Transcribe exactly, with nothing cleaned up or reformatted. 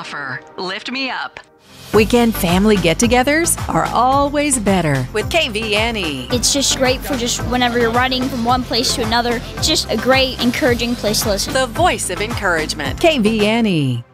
offer. Lift me up. Weekend family get-togethers are always better with K V N E. It's just great for just whenever you're riding from one place to another. It's just a great, encouraging place to listen. The voice of encouragement. K V N E.